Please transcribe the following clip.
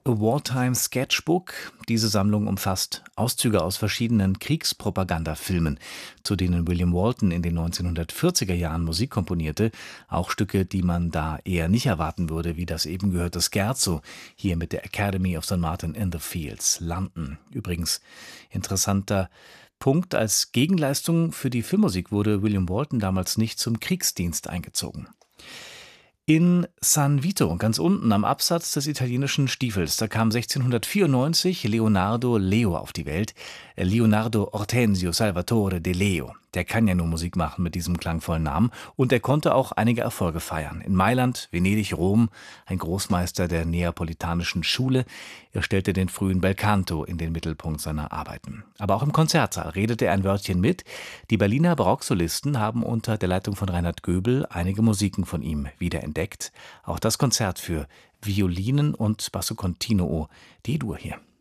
A Wartime Sketchbook. Diese Sammlung umfasst Auszüge aus verschiedenen Kriegspropagandafilmen, zu denen William Walton in den 1940er Jahren Musik komponierte. Auch Stücke, die man da eher nicht erwarten würde, wie das eben gehörte Scherzo, hier mit der Academy of St. Martin in the Fields, London. Übrigens, interessanter Punkt: Als Gegenleistung für die Filmmusik wurde William Walton damals nicht zum Kriegsdienst eingezogen. In San Vito, ganz unten am Absatz des italienischen Stiefels, da kam 1694 Leonardo Leo auf die Welt. Leonardo Ortensio Salvatore de Leo. Der kann ja nur Musik machen mit diesem klangvollen Namen. Und er konnte auch einige Erfolge feiern. In Mailand, Venedig, Rom, ein Großmeister der neapolitanischen Schule. Er stellte den frühen Belcanto in den Mittelpunkt seiner Arbeiten. Aber auch im Konzertsaal redete er ein Wörtchen mit. Die Berliner Barocksolisten haben unter der Leitung von Reinhard Göbel einige Musiken von ihm wiederentdeckt. Auch das Konzert für Violinen und Basso Continuo D-Dur hier.